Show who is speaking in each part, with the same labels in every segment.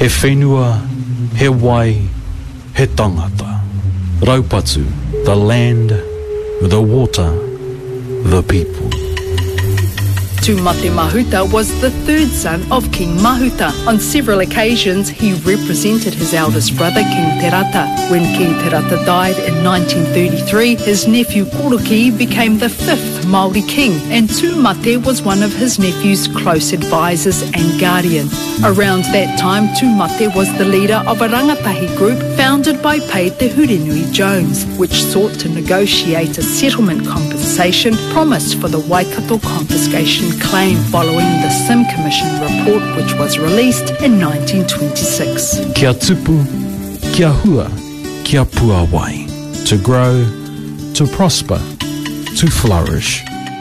Speaker 1: He whenua, he wai, he tangata. Raupatu, the land, the water, the people.
Speaker 2: Tūmate Mahuta was the third son of King Mahuta. On several occasions, he represented his eldest brother, King Te Rata. When King Te Rata died in 1933, his nephew Koroki became the fifth Māori king, and Tūmate was one of his nephew's close advisors and guardian. Around that time, Tūmate was the leader of a rangatahi group founded by Pei Te Hurenui Jones, which sought to negotiate a settlement compensation promised for the Waikato confiscation claim following the Sim Commission report, which was released in 1926.
Speaker 1: Kia tupu, kia hua, kia pua wai. To grow, to prosper, to flourish.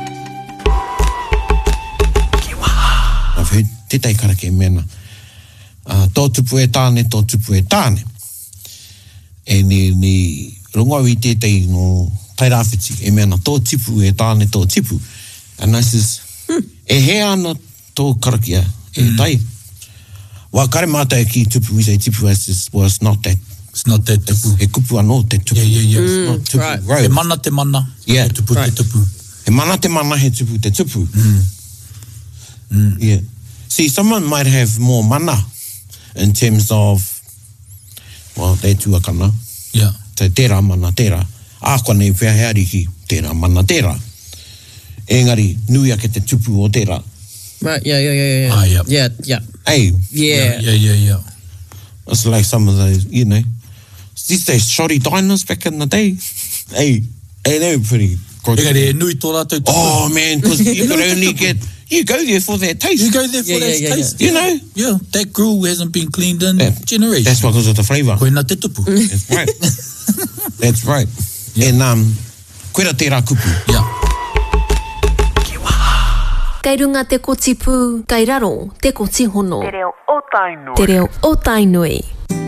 Speaker 3: I've heard te tai karake mena. Tō tupu e tāne, tō tupu e tāne. E ni rongowi te tei no tairāwhiti, e mena tō tipu e tāne, tō tipu. And this is, e he ana tō karakia, e tai. Wa kare mātai e ki tupu, we say tipu as was not that.
Speaker 4: It's not that tupu.
Speaker 3: E kupu anō te tupu.
Speaker 4: Yeah.
Speaker 3: It's not tupu.
Speaker 4: Right. He mana te mana,
Speaker 3: yeah,
Speaker 4: he tupu
Speaker 3: right.
Speaker 4: te tupu.
Speaker 3: He mana te mana, he tupu te tupu. Yeah. See, someone might have more mana in terms of, well, te tuakana.
Speaker 4: Yeah.
Speaker 3: Te tera mana tera. Ākua nei whea heari ki tera mana tera. Engari, nui ake te tupu o tera.
Speaker 5: Right, yeah.
Speaker 4: Ah, yep.
Speaker 5: Yeah.
Speaker 3: Hey.
Speaker 5: Yeah.
Speaker 3: It's like some of those, you know, these days shoddy diners back in the day. Hey, they were pretty good.
Speaker 4: Engari, nui tō rātou tupu.
Speaker 3: Oh, man, because you could only get, you go there for that taste.
Speaker 4: You go there for that taste.
Speaker 3: You know?
Speaker 4: Yeah, that grill hasn't been cleaned in generations.
Speaker 3: That's because of the flavour.
Speaker 4: Koina te tupu.
Speaker 3: That's right. That's right. Yeah. And, koera tērā kupu.
Speaker 4: Yeah.
Speaker 6: Kai runga te ko tipu, kai raro te ko tihono.
Speaker 7: Te reo o tainui.
Speaker 6: Te reo o tainui.